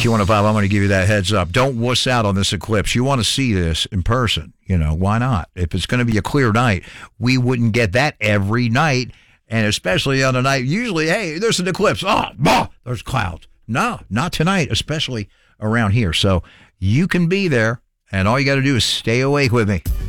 Q105, I'm going to give you that heads up. Don't wuss out on this eclipse. You want to see this in person. Why not? If it's going to be a clear night, we wouldn't get that every night, and especially on a night. Usually, hey, there's an eclipse. There's clouds. No, not tonight, especially around here. So you can be there, and all you got to do is stay awake with me.